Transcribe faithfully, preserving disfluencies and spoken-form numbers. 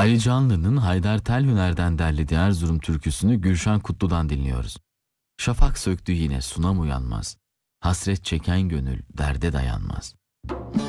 Ali Canlı'nın Haydar Telhüner'den derlediği Erzurum türküsünü Gülşen Kutlu'dan dinliyoruz. Şafak söktü yine sunam uyanmaz. Hasret çeken gönül derde dayanmaz.